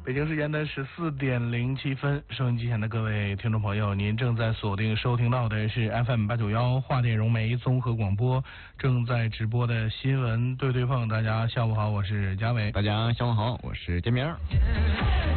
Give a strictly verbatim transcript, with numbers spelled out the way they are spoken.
北京时间的十四点零七分，收音机前的各位听众朋友，您正在锁定收听到的是 F M 八九幺华电融媒综合广播，正在直播的新闻对对碰。大家下午好，我是嘉伟。 大家下午好，我是建明。